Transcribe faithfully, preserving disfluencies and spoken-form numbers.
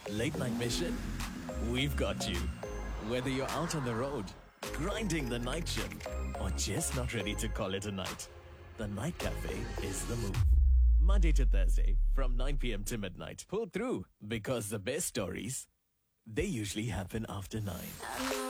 Late night mission? We've got you. Whether you're out on the road, grinding the night shift, or just not ready to call it a night, the Night Cafe is the move. Monday to Thursday from nine p.m. to midnight. Pull through because the best stories, they usually happen after nine.